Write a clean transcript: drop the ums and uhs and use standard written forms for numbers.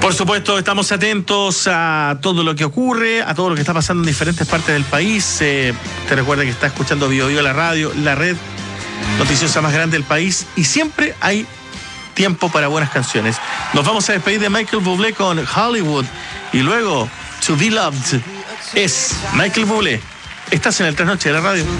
Por supuesto, estamos atentos a todo lo que ocurre, a todo lo que está pasando en diferentes partes del país. Te recuerda que está escuchando Bio Bio, la radio, la red noticiosa más grande del país, y siempre hay tiempo para buenas canciones. Nos vamos a despedir de Michael Bublé con Hollywood, y luego To Be Loved es Michael Bublé. Estás en el Trasnoche de la radio.